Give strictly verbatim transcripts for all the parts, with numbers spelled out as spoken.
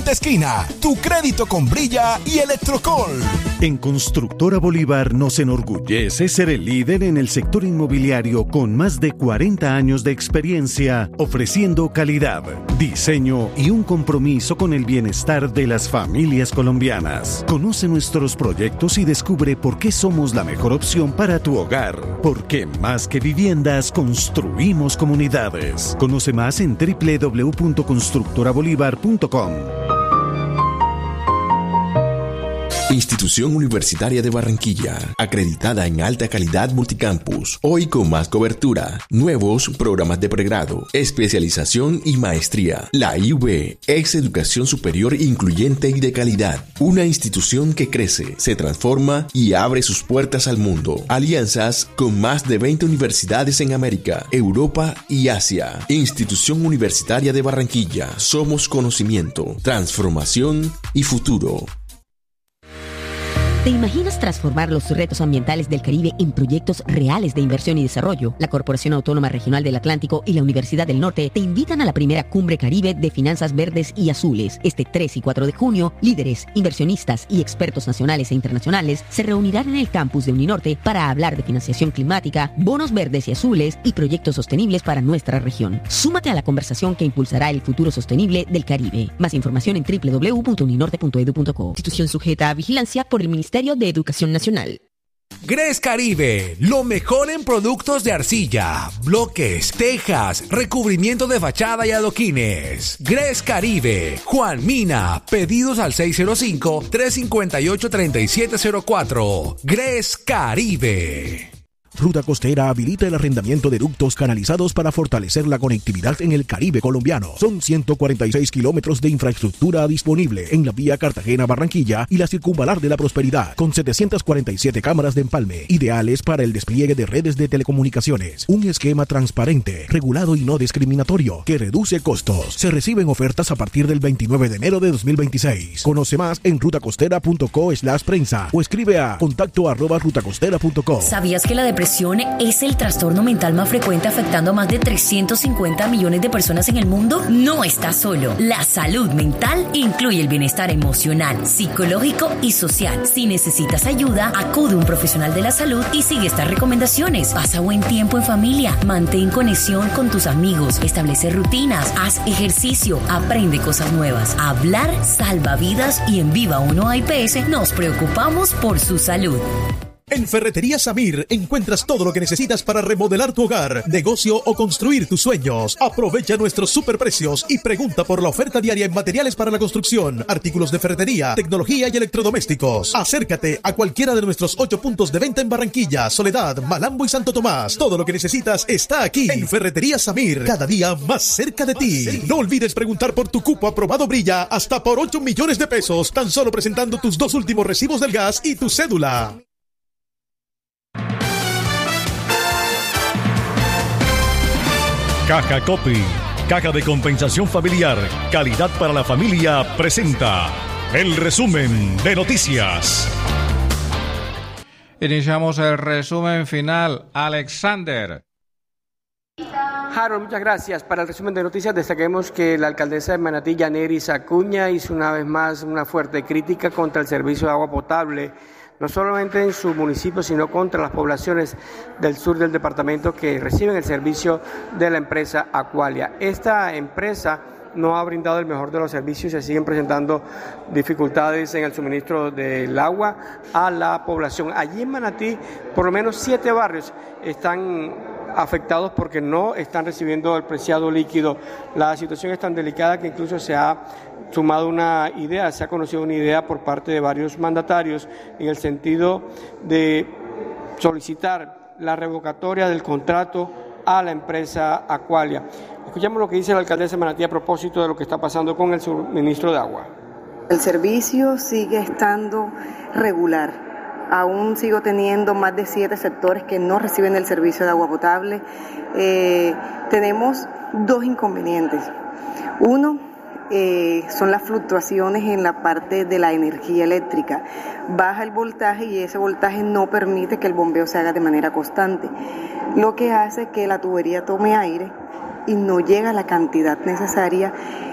de esquina, tu crédito con Brilla y Electrocol. En Constructora Bolívar nos enorgullece ser el líder en el sector inmobiliario con más de cuarenta años de experiencia, ofreciendo calidad, diseño y un compromiso con el bienestar de las familias colombianas. Conoce nuestros proyectos y descubre por qué somos la mejor opción para tu hogar. Porque más que viviendas, construimos comunidades. Conoce más en doble u doble u doble u punto constructora bolívar punto com. Institución Universitaria de Barranquilla, acreditada en alta calidad multicampus, hoy con más cobertura, nuevos programas de pregrado, especialización y maestría. La I U B es educación superior incluyente y de calidad, una institución que crece, se transforma y abre sus puertas al mundo. Alianzas con más de veinte universidades en América, Europa y Asia. Institución Universitaria de Barranquilla, somos conocimiento, transformación y futuro. ¿Te imaginas transformar los retos ambientales del Caribe en proyectos reales de inversión y desarrollo? La Corporación Autónoma Regional del Atlántico y la Universidad del Norte te invitan a la primera Cumbre Caribe de Finanzas Verdes y Azules. Este tres y cuatro de junio, líderes, inversionistas y expertos nacionales e internacionales se reunirán en el campus de Uninorte para hablar de financiación climática, bonos verdes y azules y proyectos sostenibles para nuestra región. Súmate a la conversación que impulsará el futuro sostenible del Caribe. Más información en doble u doble u doble u punto uninorte punto edu punto co. Institución sujeta a vigilancia por el Ministerio de Educación Nacional. Gres Caribe, lo mejor en productos de arcilla, bloques, tejas, recubrimiento de fachada y adoquines. Gres Caribe, Juan Mina, pedidos al seis cero cinco, tres cinco ocho, tres siete cero cuatro. Gres Caribe. Ruta Costera habilita el arrendamiento de ductos canalizados para fortalecer la conectividad en el Caribe colombiano. Son ciento cuarenta y seis kilómetros de infraestructura disponible en la vía Cartagena-Barranquilla y la circunvalar de la Prosperidad, con setecientas cuarenta y siete cámaras de empalme, ideales para el despliegue de redes de telecomunicaciones. Un esquema transparente, regulado y no discriminatorio, que reduce costos. Se reciben ofertas a partir del veintinueve de enero de dos mil veintiséis. Conoce más en rutacostera punto co slash prensa o escribe a contacto arroba rutacostera punto co. ¿Sabías que la depresión es el trastorno mental más frecuente afectando a más de trescientos cincuenta millones de personas en el mundo? No estás solo. La salud mental incluye el bienestar emocional, psicológico y social. Si necesitas ayuda, acude a un profesional de la salud y sigue estas recomendaciones. Pasa buen tiempo en familia, mantén conexión con tus amigos, establece rutinas, haz ejercicio, aprende cosas nuevas. Hablar salva vidas y en Viva uno A I P S nos preocupamos por su salud. En Ferretería Samir encuentras todo lo que necesitas para remodelar tu hogar, negocio o construir tus sueños. Aprovecha nuestros superprecios y pregunta por la oferta diaria en materiales para la construcción, artículos de ferretería, tecnología y electrodomésticos. Acércate a cualquiera de nuestros ocho puntos de venta en Barranquilla, Soledad, Malambo y Santo Tomás. Todo lo que necesitas está aquí en Ferretería Samir, cada día más cerca de ti. No olvides preguntar por tu cupo aprobado Brilla hasta por ocho millones de pesos, tan solo presentando tus dos últimos recibos del gas y tu cédula. Caja Copy, Caja de Compensación Familiar, calidad para la familia, presenta el resumen de noticias. Iniciamos el resumen final. Alexander. Harold, muchas gracias. Para el resumen de noticias destaquemos que la alcaldesa de Manatí, Yaneris Acuña, hizo una vez más una fuerte crítica contra el servicio de agua potable, no solamente en su municipio, sino contra las poblaciones del sur del departamento que reciben el servicio de la empresa Aqualia. Esta empresa no ha brindado el mejor de los servicios y se siguen presentando dificultades en el suministro del agua a la población. Allí en Manatí, por lo menos siete barrios están afectados porque no están recibiendo el preciado líquido. La situación es tan delicada que incluso se ha sumado una idea, se ha conocido una idea por parte de varios mandatarios en el sentido de solicitar la revocatoria del contrato a la empresa Aqualia. Escuchamos lo que dice la alcaldesa de Manatí a propósito de lo que está pasando con el suministro de agua. El servicio sigue estando regular. Aún sigo teniendo más de siete sectores que no reciben el servicio de agua potable. Eh, tenemos dos inconvenientes. Uno, eh, son las fluctuaciones en la parte de la energía eléctrica. Baja el voltaje y ese voltaje no permite que el bombeo se haga de manera constante, lo que hace que la tubería tome aire y no llega a la cantidad necesaria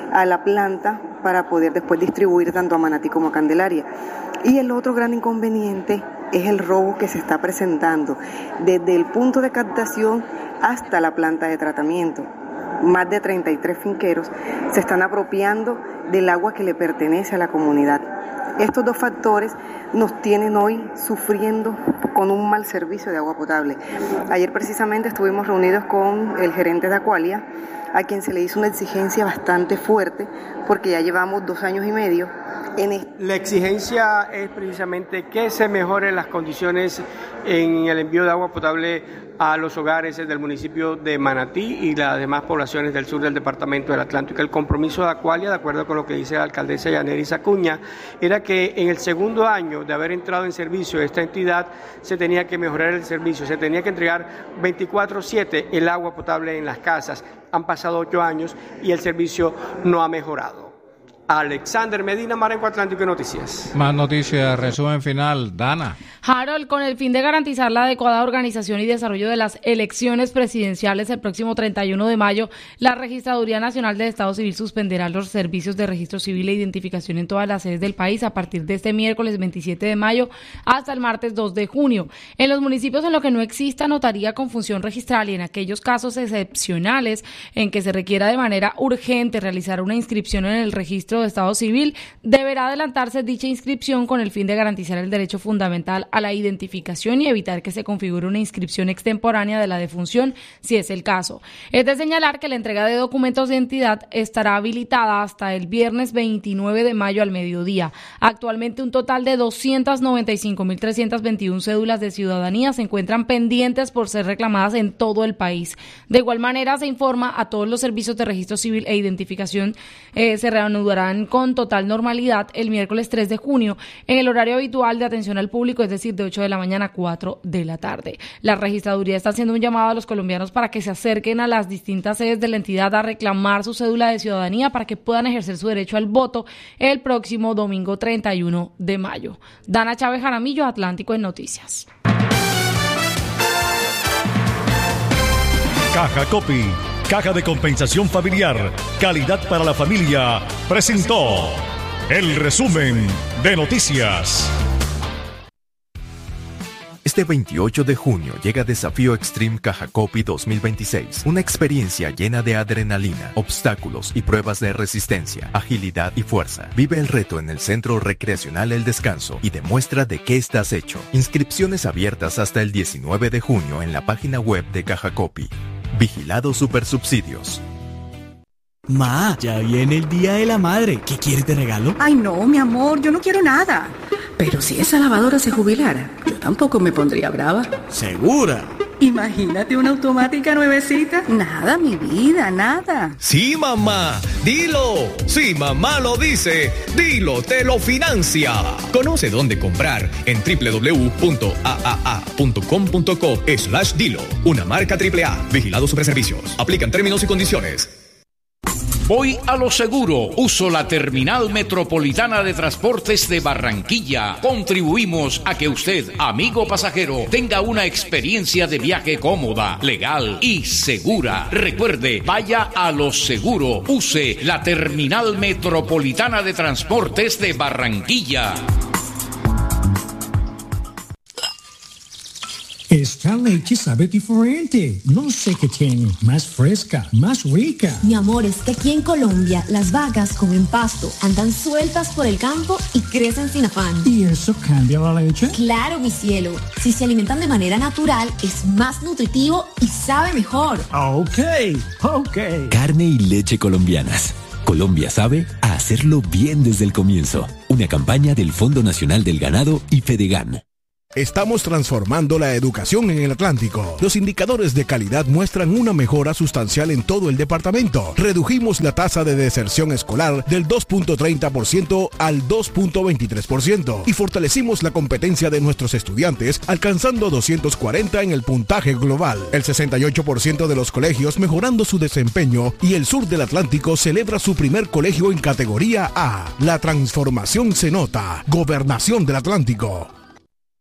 a la planta para poder después distribuir tanto a Manatí como a Candelaria. Y el otro gran inconveniente es el robo que se está presentando desde el punto de captación hasta la planta de tratamiento. Más de treinta y tres finqueros se están apropiando del agua que le pertenece a la comunidad. Estos dos factores nos tienen hoy sufriendo con un mal servicio de agua potable. Ayer precisamente estuvimos reunidos con el gerente de Aqualia, a quien se le hizo una exigencia bastante fuerte, porque ya llevamos dos años y medio en esto. La exigencia es precisamente que se mejoren las condiciones en el envío de agua potable a los hogares del municipio de Manatí y las demás poblaciones del sur del departamento del Atlántico. El compromiso de Aqualia, de acuerdo con lo que dice la alcaldesa Yaneris Acuña, era que en el segundo año de haber entrado en servicio esta entidad se tenía que mejorar el servicio, se tenía que entregar veinticuatro siete el agua potable en las casas. Han pasado ocho años y el servicio no ha mejorado. Alexander Medina, Marenco Atlántico y Noticias. Más noticias, resumen final, Dana. Harold, con el fin de garantizar la adecuada organización y desarrollo de las elecciones presidenciales el próximo treinta y uno de mayo, la Registraduría Nacional del Estado Civil suspenderá los servicios de registro civil e identificación en todas las sedes del país a partir de este miércoles veintisiete de mayo hasta el martes dos de junio. En los municipios en los que no exista notaría con función registral y en aquellos casos excepcionales en que se requiera de manera urgente realizar una inscripción en el registro de Estado Civil, deberá adelantarse dicha inscripción con el fin de garantizar el derecho fundamental a la identificación y evitar que se configure una inscripción extemporánea de la defunción, si es el caso. Es de señalar que la entrega de documentos de identidad estará habilitada hasta el viernes veintinueve de mayo al mediodía. Actualmente un total de doscientas noventa y cinco mil trescientas veintiuna cédulas de ciudadanía se encuentran pendientes por ser reclamadas en todo el país. De igual manera, se informa a todos los servicios de registro civil e identificación eh, se reanudarán con total normalidad el miércoles tres de junio en el horario habitual de atención al público, es decir, de ocho de la mañana a cuatro de la tarde. La registraduría está haciendo un llamado a los colombianos para que se acerquen a las distintas sedes de la entidad a reclamar su cédula de ciudadanía para que puedan ejercer su derecho al voto el próximo domingo treinta y uno de mayo. Dana Chávez Jaramillo, Atlántico en Noticias. Caja Copy, Caja de Compensación Familiar, calidad para la familia, presentó el resumen de noticias. Este veintiocho de junio llega Desafío Extreme Caja Copy dos mil veintiséis, una experiencia llena de adrenalina, obstáculos y pruebas de resistencia, agilidad y fuerza. Vive el reto en el Centro Recreacional El Descanso y demuestra de qué estás hecho. Inscripciones abiertas hasta el diecinueve de junio en la página web de Caja Copy. Vigilado Supersubsidios. Ma, ya viene el Día de la Madre. ¿Qué quieres de regalo? Ay, no, mi amor, yo no quiero nada. Pero si esa lavadora se jubilara, yo tampoco me pondría brava. ¿Segura? Imagínate una automática nuevecita. Nada, mi vida, nada. Sí, mamá, dilo. Si mamá lo dice, dilo, te lo financia. Conoce dónde comprar en doble u doble u doble u punto a a a punto com punto co slash dilo. Una marca triple A. Vigilado Superservicios. Aplican términos y condiciones. Voy a lo seguro. Uso la Terminal Metropolitana de Transportes de Barranquilla. Contribuimos a que usted, amigo pasajero, tenga una experiencia de viaje cómoda, legal y segura. Recuerde, vaya a lo seguro. Use la Terminal Metropolitana de Transportes de Barranquilla. Esta leche sabe diferente. No sé qué tiene. Más fresca, más rica. Mi amor, es que aquí en Colombia las vacas comen pasto, andan sueltas por el campo y crecen sin afán. ¿Y eso cambia la leche? Claro, mi cielo. Si se alimentan de manera natural, es más nutritivo y sabe mejor. Ok, ok. Carne y leche colombianas. Colombia sabe a hacerlo bien desde el comienzo. Una campaña del Fondo Nacional del Ganado y Fedegan. Estamos transformando la educación en el Atlántico. Los indicadores de calidad muestran una mejora sustancial en todo el departamento. Redujimos la tasa de deserción escolar del dos punto treinta por ciento al dos punto veintitrés por ciento y fortalecimos la competencia de nuestros estudiantes alcanzando doscientos cuarenta en el puntaje global. El sesenta y ocho por ciento de los colegios mejorando su desempeño y el sur del Atlántico celebra su primer colegio en categoría A. La transformación se nota. Gobernación del Atlántico.